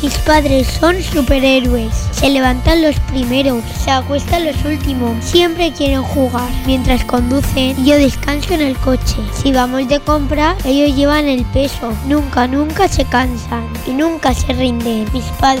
Mis padres son superhéroes. Se levantan los primeros, se acuestan los últimos. Siempre quieren jugar mientras conducen y yo descanso en el coche. Si vamos de compra, ellos llevan el peso. Nunca se cansan y nunca se rinden. Mis padres